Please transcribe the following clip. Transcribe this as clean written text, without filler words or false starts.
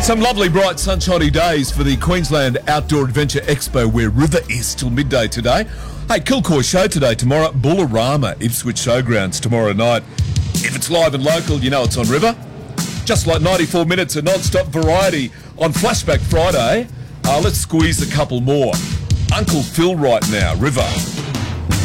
Some lovely bright sunshiny days for the Queensland Outdoor Adventure Expo where River is till midday today. Hey, Kilcoy show today, tomorrow Bullarama, Ipswich Showgrounds tomorrow night. If it's live and local, you know it's on River. Just like 94 minutes of non-stop variety on Flashback Friday. Let's squeeze a couple more. Uncle Phil right now, River.